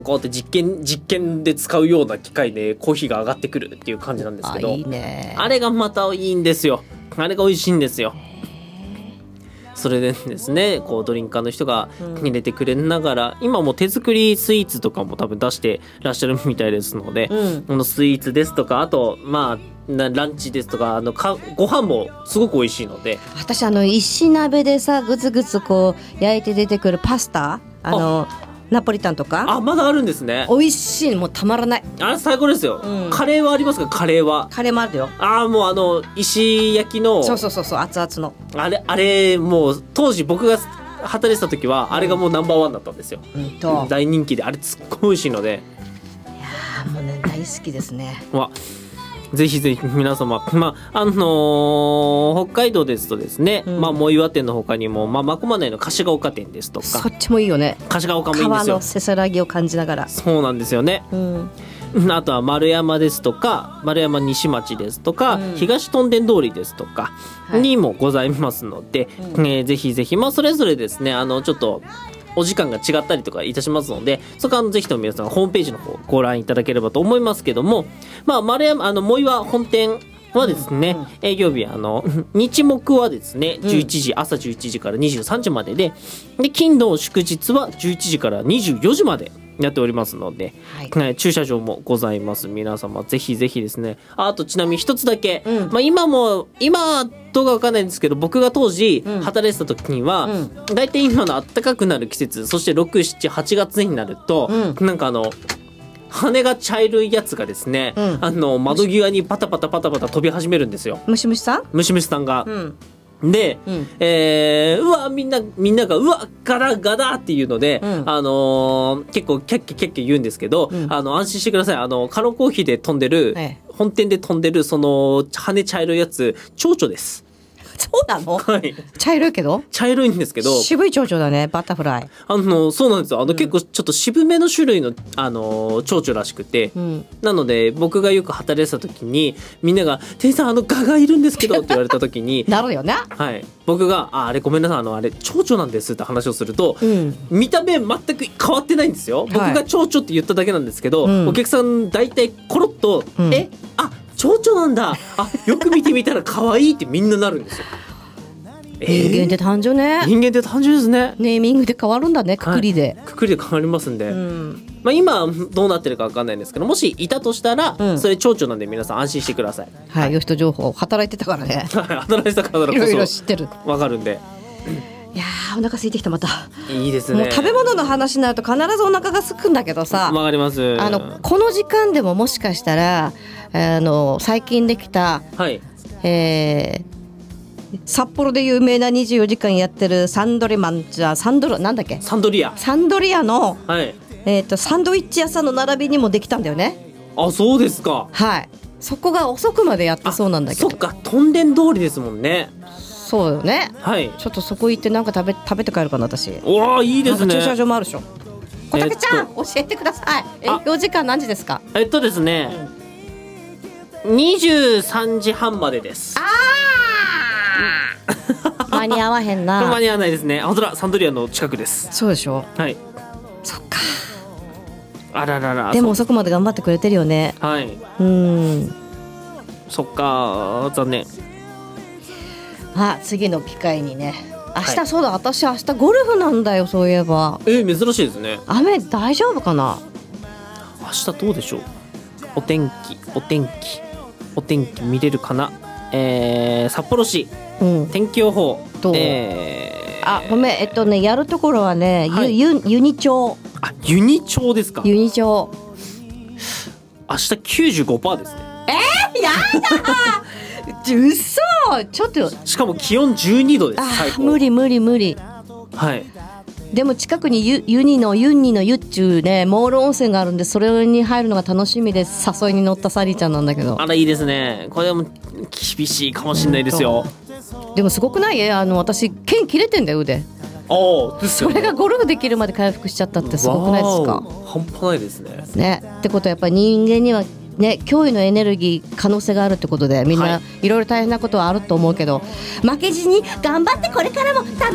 こうやって実験で使うような機械でコーヒーが上がってくるっていう感じなんですけど、 いいね。 あれがまたいいんですよ。あれが美味しいんですよ。それでですね、こうドリンカーの人が入れてくれながら、今も手作りスイーツとかも多分出してらっしゃるみたいですので、このスイーツですとか、あとまあランチですとか、ご飯もすごく美味しいので。 私石鍋でさグツグツこう焼いて出てくるパスタ、ナポリタンとかまだあるんですね。 美味しい、もうたまらない。 あれ最高ですよ、カレーはありますか？カレーは。 カレーもあるよ。 もう石焼きの、 そう熱々のあれもう当時僕が働いてた時はあれがもうナンバーワンだったんですよ、大人気で、あれすっごい美味しいので、 いやもうね大好きですね。 ぜひぜひ皆様、北海道ですとですね、藻岩店の他にも、真駒内の柏ヶ丘店ですとか、 そっちもいいよね。 柏ヶ丘もいいんですよ。 川のせせらぎを感じながら。 そうなんですよね、あとは丸山ですとか、丸山西町ですとか、東屯田通りですとかにもございますので、ぜひぜひ、それぞれですね、ちょっとお時間が違ったりとかいたしますので、そこはぜひとも皆さんホームページの方ご覧いただければと思いますけども、丸山藻岩本店はですね、営業日日木はですね11時、朝11時から23時までで、金土祝日は11時から24時までやっておりますので、駐車場もございます。皆様ぜひぜひですね。あとちなみに一つだけ、今どうかわかんないんですけど、僕が当時働いてた時には、だいたい今の暖かくなる季節、そして6、7、8月になると、なんか羽が茶色いやつがですね、窓際にパタパタ飛び始めるんですよ。 ムシムシさんが。で、うわみんながうわガラガラっていうので、結構キャッキャ言うんですけど、安心してください。カロンコーヒーで飛んでる、本店で飛んでるその羽茶色いやつ、蝶々です。 そうなの？ はい。 茶色いけど？ 茶色いんですけど。 渋い蝶々だね、バタフライ。 そうなんですよ。結構ちょっと渋めの種類の、蝶々らしくて、なので、僕がよく働いてた時に、みんなが、店員さん、ガがいるんですけどって言われた時に、 なるよね。 はい。僕が、あれごめんなさい、あれ、蝶々なんですって話をすると、見た目全く変わってないんですよ。僕が蝶々って言っただけなんですけど、お客さん大体コロッと、蝶々なんだ、よく見てみたら可愛いってみんななるんですよ。 人間って誕生ね。 人間って誕生ですね。 ネーミングで変わるんだね、くくりで。 くくりで変わりますんで、今どうなってるか分かんないんですけど、もしいたとしたら、それ蝶々なんで皆さん安心してください。 はい、よしと情報働いてたからね。 働いてたからこそいろいろ知ってる。 分かるんで。 いやー、お腹空いてきた。またいいですね。 もう食べ物の話になると必ずお腹が空くんだけどさ、 わかります。 この時間でももしかしたら最近できた、札幌で有名な24時間やってるサンドリアの、サンドイッチ屋さんの並びにもできたんだよね。 そうですか。 はい。そこが遅くまでやってそうなんだけど。 そっか、屯田通りですもんね。 そうよね。 はい。 ちょっとそこ行ってなんか食べて帰るかな、私。 いいですね。 駐車場もあるでしょ。小竹ちゃん、教えてください。営業時間何時ですか？ ですね、23時半までです。 間に合わへんな。 間に合わないですね。本当だ、サンドリアの近くです。 そうでしょ。 はい。 そっか。 あららら。 でも遅くまで頑張ってくれてるよね。 はい。そっか、残念。 次の機会にね。明日、そうだ、私明日ゴルフなんだよ、そういえば。 珍しいですね。 雨大丈夫かな？ 明日どうでしょう。お天気見れるかな。札幌市、天気予報。 ごめん、やるところはね、ユニ町。 ユニ町ですか？ ユニ町。 明日 95% ですね。 やだうそ、ちょっと。 しかも気温12度です。最高。 無理。 はい。 でも近くにユニの湯っちゅうね、モール温泉があるんで、それに入るのが楽しみです。誘いに乗ったサリーちゃんなんだけど。 いいですね。これも厳しいかもしれないですよ。 でもすごくない？私剣切れてんだよ、腕。それがゴルフできるまで回復しちゃったってすごくないですか？ 半端ないですね。 ってことはやっぱり人間にはね、驚異のエネルギー可能性があるってことで、みんないろいろ大変なことはあると思うけど、負けずに頑張ってこれからも楽